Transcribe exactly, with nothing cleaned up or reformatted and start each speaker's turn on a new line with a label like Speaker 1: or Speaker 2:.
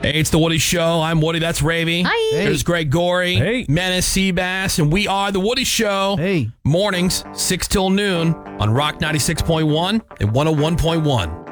Speaker 1: Hey, it's the Woody Show. I'm Woody. That's Ravy.
Speaker 2: Hi.
Speaker 3: Hey.
Speaker 1: There's Greg Gorey.
Speaker 3: Hey.
Speaker 1: Menace Seabass. And we are the Woody Show.
Speaker 3: Hey.
Speaker 1: Mornings, six till noon on Rock ninety-six point one and one oh one point one.